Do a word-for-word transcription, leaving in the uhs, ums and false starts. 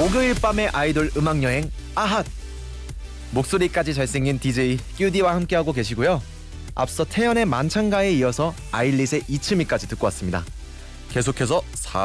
목요일 밤의 아이돌 음악여행 아핫. 목소리까지 잘생긴 디제이 큐디와 함께하고 계시고요. 앞서 태연의 만찬가에 이어서 아일릿의 이츠미까지 듣고 왔습니다. 계속해서